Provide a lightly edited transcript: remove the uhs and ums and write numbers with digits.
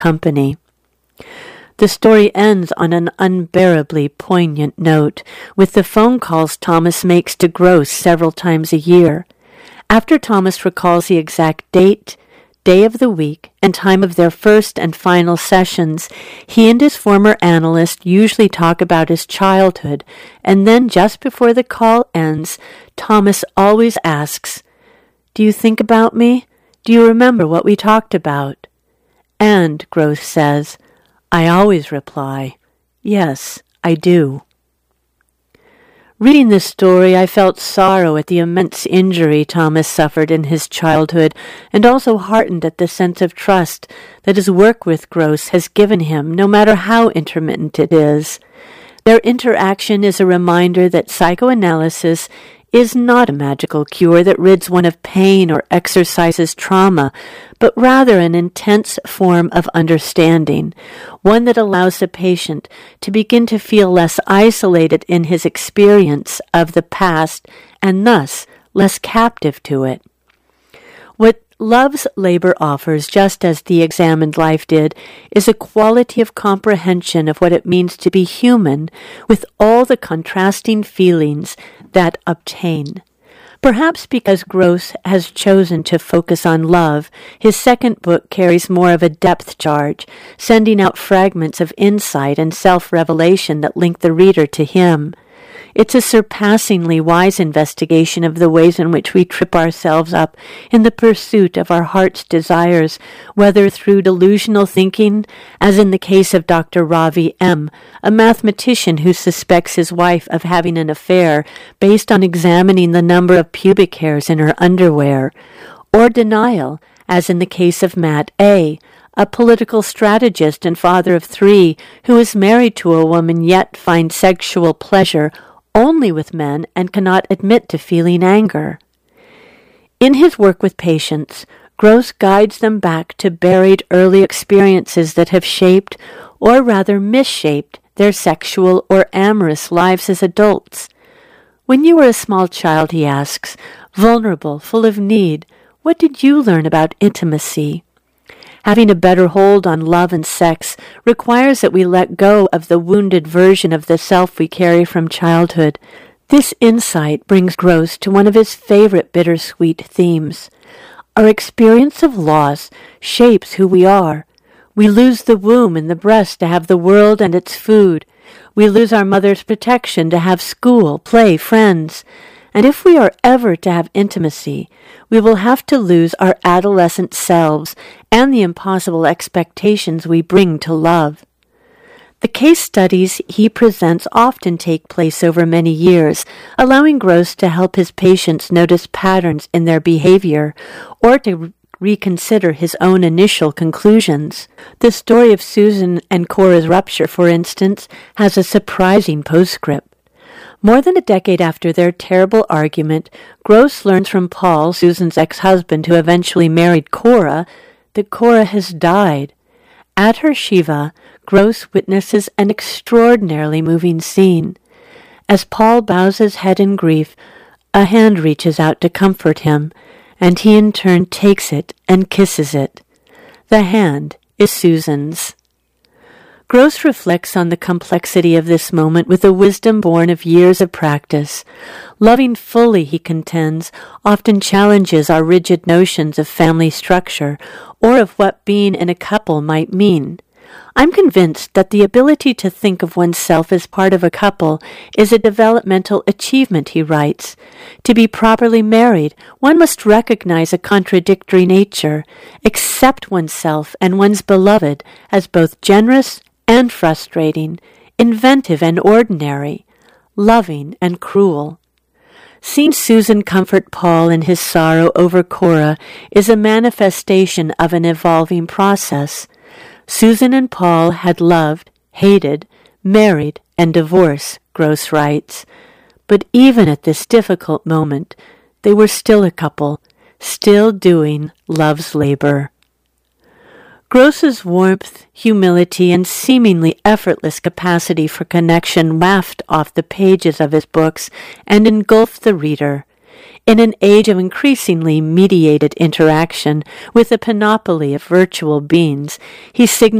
company. The story ends on an unbearably poignant note, with the phone calls Thomas makes to Gross several times a year. After Thomas recalls the exact date, day of the week, and time of their first and final sessions, he and his former analyst usually talk about his childhood, and then just before the call ends, Thomas always asks, "Do you think about me? Do you remember what we talked about?" And, Gross says, I always reply, "Yes, I do." Reading this story, I felt sorrow at the immense injury Thomas suffered in his childhood, and also heartened at the sense of trust that his work with Gross has given him, no matter how intermittent it is. Their interaction is a reminder that psychoanalysis is not a magical cure that rids one of pain or exorcises trauma, but rather an intense form of understanding, one that allows the patient to begin to feel less isolated in his experience of the past and thus less captive to it. What Love's Labor offers, just as The Examined Life did, is a quality of comprehension of what it means to be human with all the contrasting feelings that obtain. Perhaps because Gross has chosen to focus on love, his second book carries more of a depth charge, sending out fragments of insight and self-revelation that link the reader to him. It's a surpassingly wise investigation of the ways in which we trip ourselves up in the pursuit of our heart's desires, whether through delusional thinking, as in the case of Dr. Ravi M., a mathematician who suspects his wife of having an affair based on examining the number of pubic hairs in her underwear, or denial, as in the case of Matt A., a political strategist and father of 3 who is married to a woman yet finds sexual pleasure only with men and cannot admit to feeling anger. In his work with patients, Gross guides them back to buried early experiences that have shaped, or rather misshaped, their sexual or amorous lives as adults. When you were a small child, he asks, vulnerable, full of need, what did you learn about intimacy? Having a better hold on love and sex requires that we let go of the wounded version of the self we carry from childhood. This insight brings Gross to one of his favorite bittersweet themes. Our experience of loss shapes who we are. We lose the womb and the breast to have the world and its food. We lose our mother's protection to have school, play, friends. And if we are ever to have intimacy, we will have to lose our adolescent selves and the impossible expectations we bring to love. The case studies he presents often take place over many years, allowing Gross to help his patients notice patterns in their behavior or to reconsider his own initial conclusions. The story of Susan and Cora's rupture, for instance, has a surprising postscript. More than a decade after their terrible argument, Gross learns from Paul, Susan's ex-husband who eventually married Cora, that Cora has died. At her Shiva, Gross witnesses an extraordinarily moving scene. As Paul bows his head in grief, a hand reaches out to comfort him, and he in turn takes it and kisses it. The hand is Susan's. Gross reflects on the complexity of this moment with a wisdom born of years of practice. Loving fully, he contends, often challenges our rigid notions of family structure or of what being in a couple might mean. I'm convinced that the ability to think of oneself as part of a couple is a developmental achievement, he writes. To be properly married, one must recognize a contradictory nature, accept oneself and one's beloved as both generous and frustrating, inventive and ordinary, loving and cruel. Seeing Susan comfort Paul in his sorrow over Cora is a manifestation of an evolving process. Susan and Paul had loved, hated, married, and divorced, Gross writes. But even at this difficult moment, they were still a couple, still doing love's labor. Gross's warmth, humility, and seemingly effortless capacity for connection waft off the pages of his books and engulf the reader. In an age of increasingly mediated interaction with a panoply of virtual beings, he signals